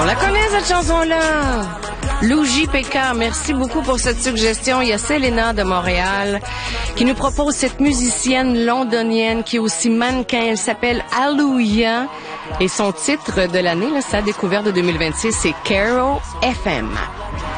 On la connaît, cette chanson-là. Lou JPK, merci beaucoup pour cette suggestion. Il y a Selena de Montréal qui nous propose cette musicienne londonienne qui est aussi mannequin. Elle s'appelle Alluya. Et son titre de l'année, sa découverte de 2026, c'est Caro FM.